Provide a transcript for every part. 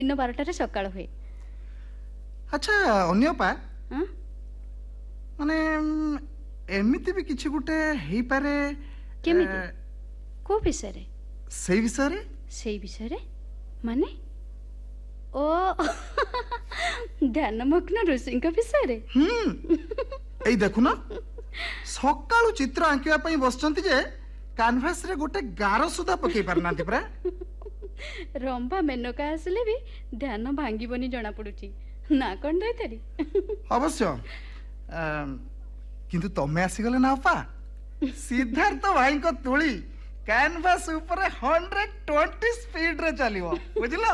दिन 12 सकाळ हुए। अच्छा अन्यपा हाँ? माने एमिति भी किछि गुटे हेई पारे केमिति को विषय रे सेई विषय रे माने ओ ध्यानमग्न ऋषि विषय रे। एई देखु ना सकाळु चित्र आंकिवा पई बसचंती जे कैनवास रे गोटे गारो सुधा पकई पारनांती परा। रंभा मेनका आसले भी ध्यान भांगीबनी जणा पडुची ना कोन दैतरी। अवश्य किंतु तमे आसी गले ना अपा सिद्धार्थ भाई को तुली कैनवास ऊपर 120 स्पीड रे चलिवो बुझलो।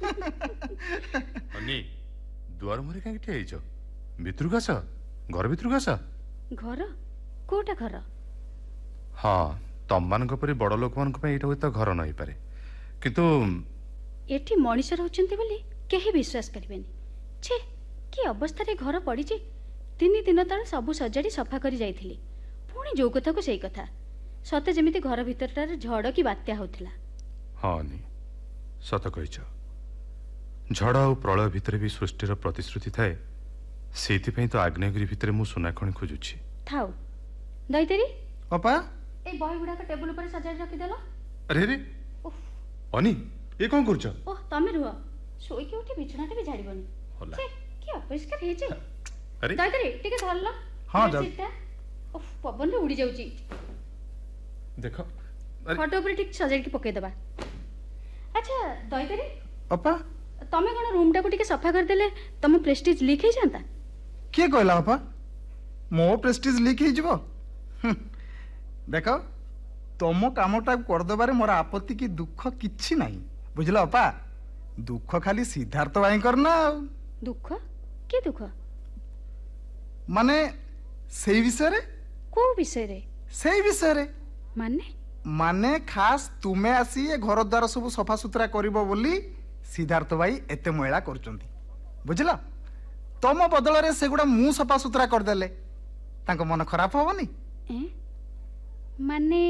अनि दुआर मोरे काहे ठेइछो भितरु गस घर भितरु गस। घर कोटा घर? हाँ तम मानक परि बड़ लोक मानक पे एटा होता घर नहीं पारे किंतु एठी मनीष रहउचंती बोली केही विश्वास करिवेनी। छे की अवस्था रे घर पड़ी छी। 3 दिन तळे सबु सजाडी सफा करी जाइथिली पुणी जो कथा को सेई कथा सते जेमिति घर भितरटारे झड़ की बात्या होथिला। हाँ नी सत कहिछ झड़ और प्रलय भितर भी सृष्टिर प्रतिश्रुति थाए सेति पई तो आग्नेयगिरी भितर मु सोना खणी खोजुछि। थाउ दैतरी अपा ए बॉय गुडा का टेबल ऊपर सजाडी रखि देलो। अरे रे अनि ए कोन करछ? ओह तमे रुह सोई के उठी बिछणाटे भी झाड़ीबनी। होला छे की अपरिष्कार हे जे। अरे दैतरी टिके धरलो। हाँ जा उफ पवन रे उड़ी जाउची। देखो फोटो ऊपर ठीक सजाडी के पके दबा। अच्छा दैतरी अपा तमे कोन रूम टा को टिके सफा कर देले तम प्रेस्टीज लीक हे जानता। के कहला अपा मो प्रेस्टीज लीक हे जबो। देखो तुम कामटा कर दबारे मोर आपत्ति की दुख किछि नाही बुझलो अपा। दुख खाली सिद्धार्थ भाई करना। दुख के दुख माने सेई विषय रे को विषय रे सेई विषय रे माने खास तुमे आसी ए घर द्वार सब सफा सुतरा करिवो बोली सिद्धार्थ भाई एते महिला करचंती बुझला। तम बदल रे सेगुडा मु सफा सुतरा कर देले तांको मन खराब होबनी माने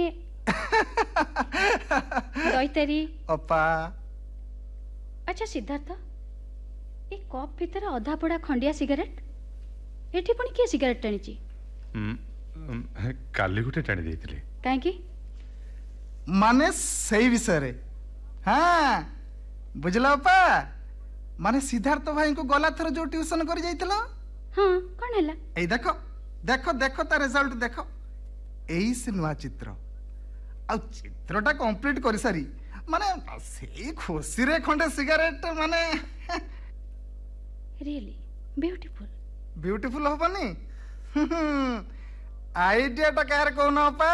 दैतरी अपा। अच्छा सिद्धार्थ ए कप भीतर अधा पड़ा खंडिया सिगरेट एठी पनि के सिगरेट टाणीची? काली गुटे टाणी देइथिले काहे की माने सही विषय रे। हाँ बुझला अपा माने सिद्धार्थ भाई को गला थर जो ट्यूशन कर जाइतलो। हाँ कोन हैला ए देखो देखो देखो ता रिजल्ट देखो एई से नुआ चित्र आ चित्रटा कंप्लीट कर सारी माने सेई खुशी रे खंडे सिगरेट माने रियली ब्यूटीफुल ब्यूटीफुल होबनी। आइडिया टा कार कोना अपा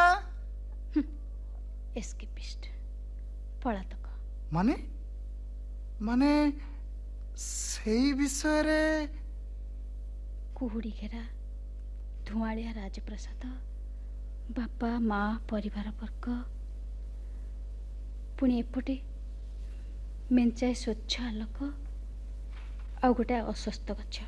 एस्केपिस्ट पलातक माने माने सेई विषय रे कुहुड़ी घेरा धुआलिया राजप्रसाद बापा माँ परिवार वर्ग पुणी एपटे मेंचाए स्वच्छ आलोक आ गोटे अस्वस्थ गछ।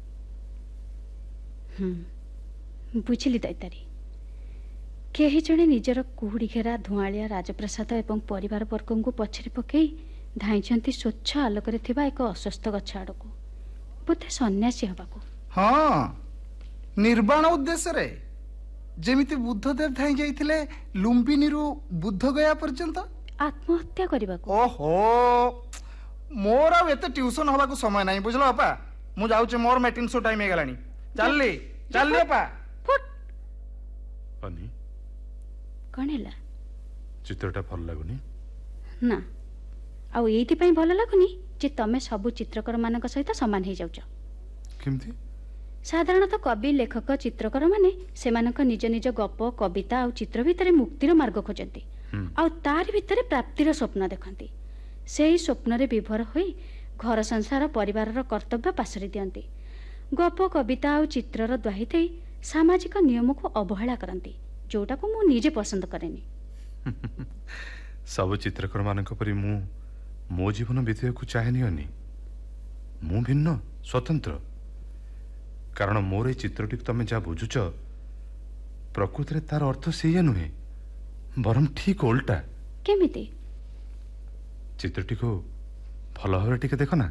बुझिली दैतारी केही जणे निजर कुहुड़ी घेरा धुआलिया राजप्रसाद एवं परिवार वर्ग को पछरे पकई धाइछंती स्वच्छ आलोकरे थिबा एक अस्वस्थ गछ आड़को बोधे सन्यासी हबाको। हाँ निर्वाण उद्देश्य रे जेमिति बुद्धदेव धाई जाइथिले लुम्बिनी रु बुद्ध गया पर्यंत आत्महत्या करबाको। ओहो मोर आ एते ट्यूशन हबा को समय नाही बुझलो अपा। मु जाउचे मोर मीटिंग सो टाइम हे गलानी चलली चलली अपा। फुट अनि कोन हैला चित्रटा भल लागुनी ना आउ एथि पई भल लागुनी जे तमे सब चित्रकर मानक सहित समान हे जाउछ। केमथि साधारणतः कवि लेखक चित्रकर माने सेमानक निज निज गप कविता आ चित्र भितर मुक्तिर मार्ग खोजंती आ तार भितर प्राप्तिर स्वप्न देखंती। सेही स्वप्न रे विभोर होई घर संसार परिवार रो कर्तव्य पासरी दियंती। गप कविता आ चित्रर द्वाही थई सामाजिक नियम को अवहेला करंती जोटा को मु निजे पसंद करेनी। सब चित्रकर मानक परि मो जीवन बीते को चाहेनी अनि मु भिन्न स्वतंत्र कारण मोर ए चित्रटी तमे जा बुझुच प्रकृति तार अर्थ से नुहे बरम ठीक उल्टा। केमिति चित्रटी को भल भाव टिके देख ना।